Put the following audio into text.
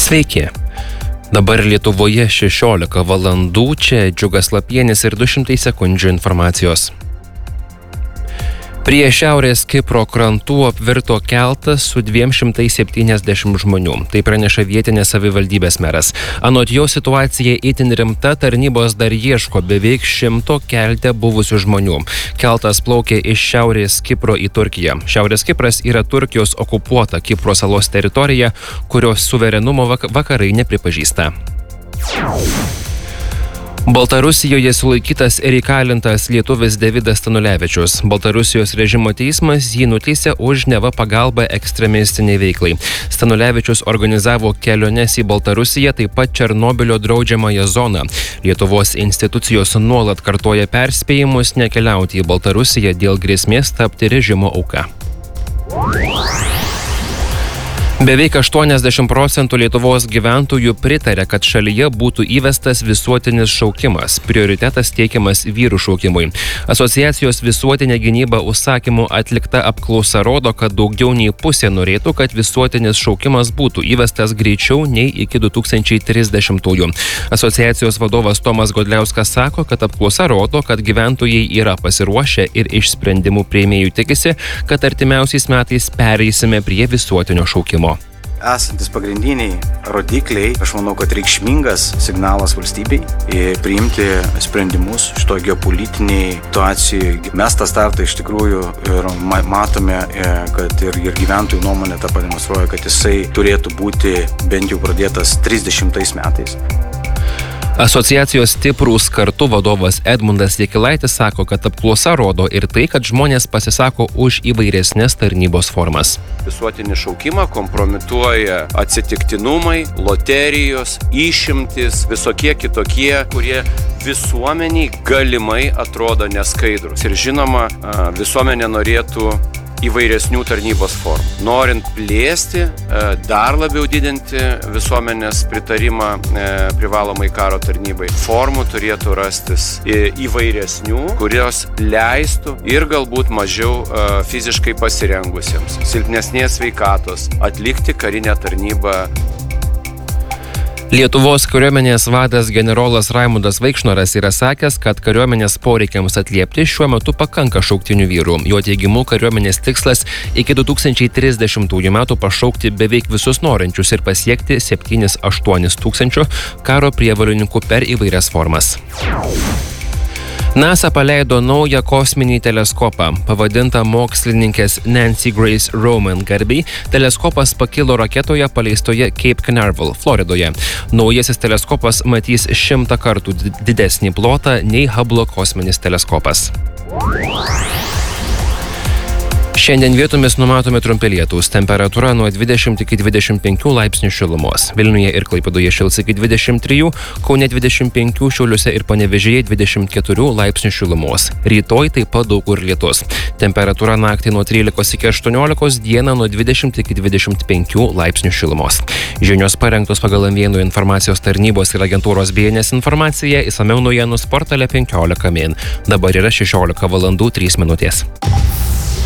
Sveiki. Dabar Lietuvoje 16 valandų, čia Džiugas Lapienis ir 200 sekundžių informacijos. Prie šiaurės Kipro krantų apvirto keltas su 270 žmonių. Tai praneša vietinės savivaldybės meras. Anot jo situacija itin rimta, tarnybos dar ieško beveik 100 kelte buvusių žmonių. Keltas plaukė iš šiaurės Kipro į Turkiją. Šiaurės Kipras yra Turkijos okupuota Kipro salos teritorija, kurios suverenumo vakarai nepripažįsta. Baltarusijoje sulaikytas ir įkalintas lietuvis Davidas Stanulevičius. Baltarusijos režimo teismas jį nuteisė už neva pagalbą ekstremistiniai veiklai. Stanulevičius organizavo keliones į Baltarusiją, taip pat Černobylio draudžiamąją zoną. Lietuvos institucijos nuolat kartoja perspėjimus nekeliauti į Baltarusiją dėl grėsmės tapti režimo auka. Beveik 80% Lietuvos gyventojų pritarė, kad šalyje būtų įvestas visuotinis šaukimas. Prioritetas teikiamas vyrų šaukimui. Asociacijos Visuotinė gynyba užsakymų atlikta apklausa rodo, kad daugiau nei pusė norėtų, kad visuotinis šaukimas būtų įvestas greičiau nei iki 2030-ųjų. Asociacijos vadovas Tomas Godliauskas sako, kad apklausa rodo, kad gyventojai yra pasiruošę ir iš sprendimų priėmėjų tikisi, kad artimiausiais metais pereisime prie visuotinio šaukimo. Esantis pagrindiniai rodikliai, aš manau, kad reikšmingas signalas valstybei priimti sprendimus šito geopolitiniai situacijai. Mes tą startą iš tikrųjų ir matome, kad ir gyventojų nuomonė tą pademonstruoja, kad jisai turėtų būti bent jau pradėtas 30 metais. Asociacijos Stiprūs kartu vadovas Edmundas Jakilaitis sako, kad apklausa rodo ir tai, kad žmonės pasisako už įvairesnės tarnybos formas. Visuotinį šaukimą kompromituoja atsitiktinumai, loterijos, išimtis, visokie kitokie, kurie visuomeniai galimai atrodo neskaidrus. Ir žinoma, visuomenė norėtų įvairesnių tarnybos formų. Norint plėsti, dar labiau didinti visuomenės pritarimą privalomai karo tarnybai, formų turėtų rastis įvairesnių, kurios leistų ir galbūt mažiau fiziškai pasirengusiems, silpnesnės sveikatos atlikti karinę tarnybą. Lietuvos kariuomenės vadas generolas Raimundas Vaikšnoras yra sakęs, kad kariuomenės poreikiams atliepti šiuo metu pakanka šauktinių vyrų. Jo teigimu, kariuomenės tikslas iki 2030 metų pašaukti beveik visus norinčius ir pasiekti 7-8 tūkstančių karo prievolininkų per įvairias formas. NASA paleido naują kosminį teleskopą. Pavadintą mokslininkės Nancy Grace Roman garbei, teleskopas pakilo raketoje paleistoje Cape Canaveral, Floridoje. Naujasis teleskopas matys 100 kartų didesnį plotą nei Hubble kosminis teleskopas. Šiandien vietomis numatomi trumpi lietūs, temperatūra nuo 20 iki 25 laipsnių šilumos. Vilniuje ir Klaipėdoje šils iki 23, Kaune 25, Šiauliuose ir Panevėžyje 24 laipsnių šilumos. Rytoj taip pat daug kur lietus. Temperatūra naktį nuo 13 iki 18, dieną nuo 20 iki 25 laipsnių šilumos. Žinios parengtos pagal Amvienų informacijos tarnybos ir agentūros BNS informaciją, išsamiau naujienų portale 15 min. Dabar yra 16 valandų 3 minutės.